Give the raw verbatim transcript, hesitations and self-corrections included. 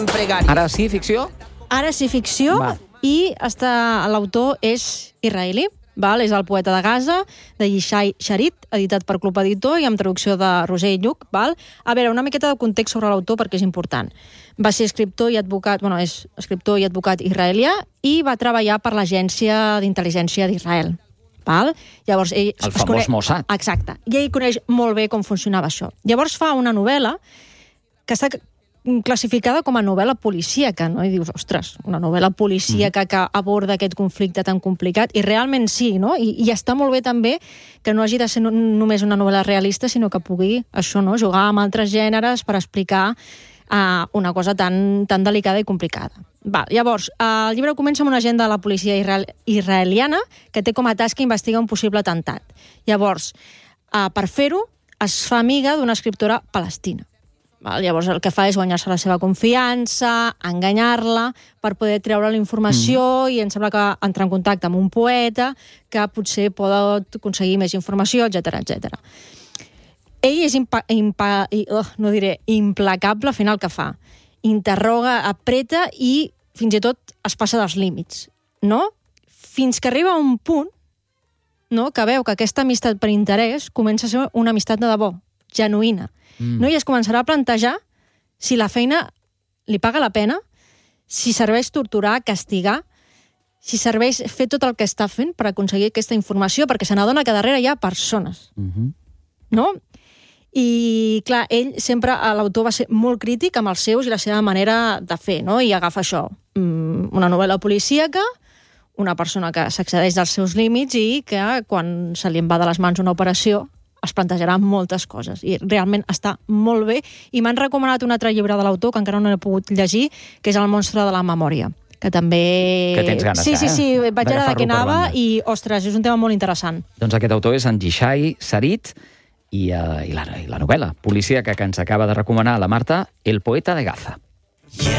Ara sí, ficció? Ara sí, ficció, Va. i està l'autor és israelí, val? És el poeta de Gaza, de Yishai Sharit, editat per Club Editor i amb traducció de Roser Lluc. Val? A veure, una miqueta de context sobre l'autor perquè és important. Va ser escriptor i advocat, bueno, és escriptor i advocat israelià i va treballar per l'Agència d'Intel·ligència d'Israel. Val? Llavors, ell El famós Mossad. Exacte. I ell coneix molt bé com funcionava això. Llavors fa una novel·la que està classificada com a novel·la policíaca, no? I dius, ostres, una novel·la policíaca que aborda aquest conflicte tan complicat, i realment sí, no? I, i està molt bé també que no hagi de ser no, només una novel·la realista, sinó que pugui, això, no?, jugar amb altres gèneres per explicar uh, una cosa tan, tan delicada i complicada. Val, llavors, uh, el llibre comença amb una agent de la policia israel israeliana que té com a tasca investigar un possible atemptat. Llavors, uh, per fer-ho, es fa amiga d'una escriptora palestina. Val? Llavors el que fa és guanyar-se la seva confiança, enganyar-la per poder treure la informació mm. i em sembla que entrar en contacte amb un poeta que potser pot aconseguir més informació, etcètera, etcètera. Ell és impa impa uh, no diré, implacable fent el que fa. Interroga, apreta i fins i tot es passa dels límits, no? Fins que arriba a un punt, no?, que veu que aquesta amistat per interès comença a ser una amistat de debò, genuïna. Mm. No? I es començarà a plantejar si la feina li paga la pena, si serveix torturar, castigar, si serveix fer tot el que està fent per aconseguir aquesta informació, perquè se n'adona que darrere hi ha persones. Mm-hmm. No? I, clar, ell sempre, l'autor va ser molt crític amb els seus i la seva manera de fer, no? I agafa això, una novel·la policíaca, una persona que s'accedeix dels seus límits i que quan se li en va de les mans una operació es plantejarà moltes coses. I realment està molt bé. I m'han recomanat un altre llibre de l'autor que encara no he pogut llegir, que és El monstre de la memòria, que també... Que tens ganes, sí, eh? Sí, sí, vaig ara de què anava i, ostres, és un tema molt interessant. Doncs aquest autor és en Yishai Sharit i, uh, i, la, i la novel·la policíaca que ens acaba de recomanar la Marta, El poeta de Gaza. Yeah.